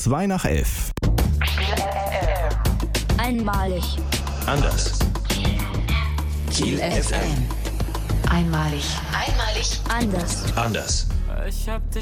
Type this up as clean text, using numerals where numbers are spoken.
2 nach 11. Einmalig. Anders. Kiel FM. Einmalig. Anders. Anders. Ich hab dich